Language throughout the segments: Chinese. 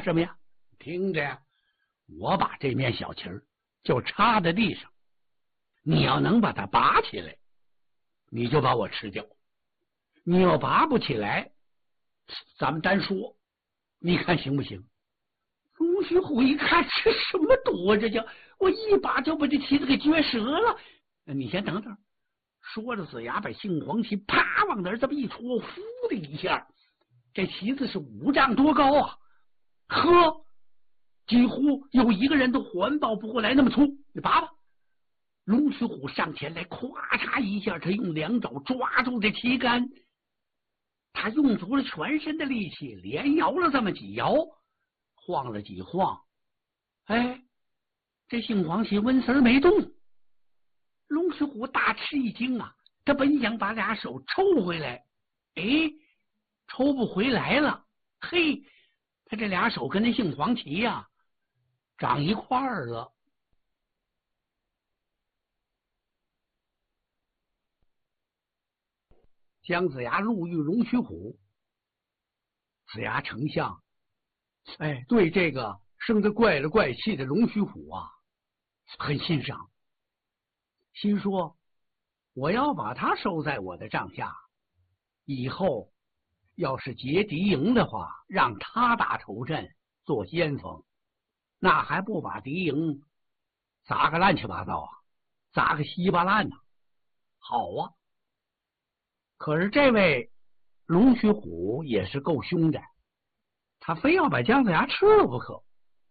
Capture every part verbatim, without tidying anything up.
什么呀？听着呀，我把这面小旗儿就插在地上，你要能把它拔起来，你就把我吃掉；你要拔不起来，咱们单说，你看行不行？龙须虎一看，这什么赌啊？这叫我一把就把这旗子给撅折了。你先等等。说着，子牙把杏黄旗啪往那儿这么一戳，呼的一下，这旗子是五丈多高啊！呵，几乎有一个人都环抱不过来那么粗。你拔吧。龙须虎上前来，咵嚓一下，他用两爪抓住这旗杆，他用足了全身的力气，连摇了这么几摇，晃了几晃，哎，这杏黄旗纹丝没动。龙须虎大吃一惊啊，他本想把俩手抽回来，哎，抽不回来了。嘿，他这俩手跟那杏黄旗呀、啊、长一块儿了。姜子牙路遇龙须虎，子牙丞相，哎，对这个生得怪了怪气的龙须虎啊，很欣赏，心说我要把他收在我的帐下，以后要是结敌营的话，让他打头阵做先锋，那还不把敌营砸个乱七八糟啊，砸个稀巴烂呢、啊？好啊！可是这位龙须虎也是够凶的，他非要把姜子牙吃了不可，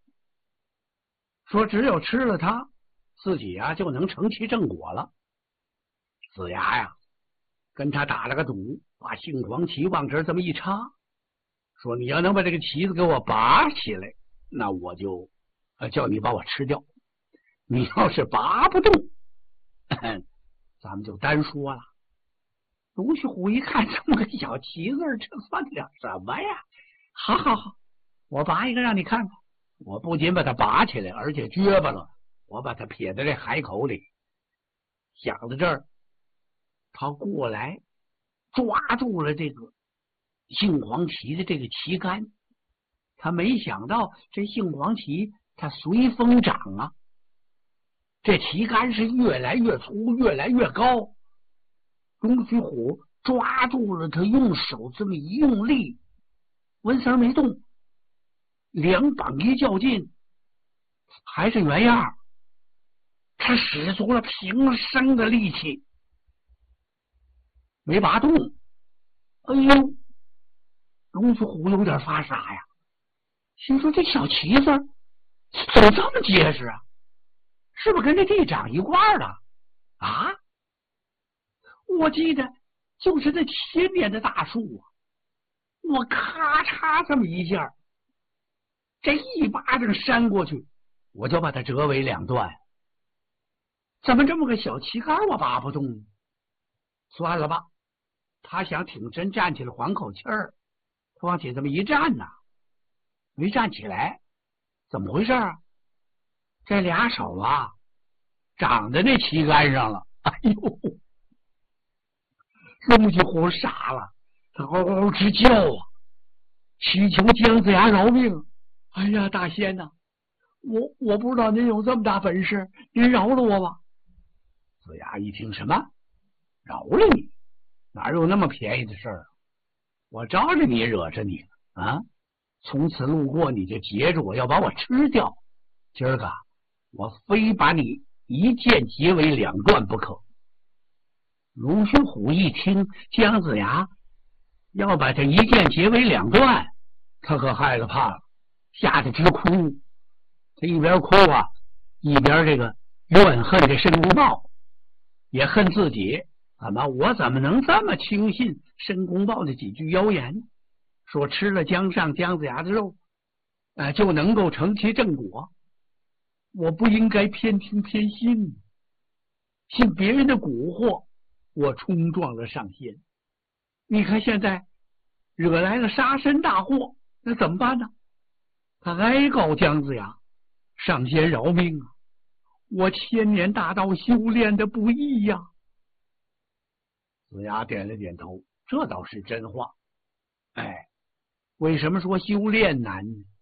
说只有吃了他，自己呀、啊、就能成其正果了。子牙呀跟他打了个赌，把杏黄旗往这儿这么一插，说你要能把这个旗子给我拔起来，那我就、呃、叫你把我吃掉；你要是拔不动，咱们就单说了。龙须虎一看这么个小旗子，这算点什么呀？好好好，我拔一个让你看看。我不仅把它拔起来，而且撅巴了，我把它撇在这海口里。想到这儿，他过来抓住了这个杏黄旗的这个旗杆。他没想到这杏黄旗它随风长啊，这旗杆是越来越粗，越来越高。龙须虎抓住了他，用手这么一用力，纹丝没动，两膀一较劲，还是原样。他使足了平生的力气，没拔动。哎呦，龙须虎有点发傻呀，心说这小旗子怎么这么结实啊？是不是跟这地长一块儿了啊？我记得就是这前面的大树啊，我咔嚓这么一下，这一巴掌扇过去，我就把它折为两段。怎么这么个小旗杆我拔不动呢？算了吧，他想挺身站起来缓口气儿，他往起这么一站呐，没站起来，怎么回事啊？这俩手啊长在那旗杆上了。哎呦！龙须虎傻了，他嗷嗷直叫啊，祈求姜子牙饶命。哎呀，大仙呐、啊，我我不知道您有这么大本事，您饶了我吧。子牙一听，什么饶了你？哪有那么便宜的事儿？我招着你，惹着你了啊！从此路过你就截住我，要把我吃掉。今儿个我非把你一剑截为两段不可。龙须虎一听姜子牙要把这一剑截为两段，他可害了怕了，吓得直哭。他一边哭啊，一边这个怨恨这申公豹，也恨自己，怎么我怎么能这么轻信申公豹的几句谣言，说吃了姜尚姜子牙的肉，呃，就能够成其正果。我不应该偏听偏信，信别人的蛊惑，我冲撞了上仙。你看现在惹来了杀身大祸，那怎么办呢？他哀告姜子牙，上仙饶命啊！我千年大道修炼的不易呀、啊。子牙点了点头，这倒是真话。哎，为什么说修炼难呢？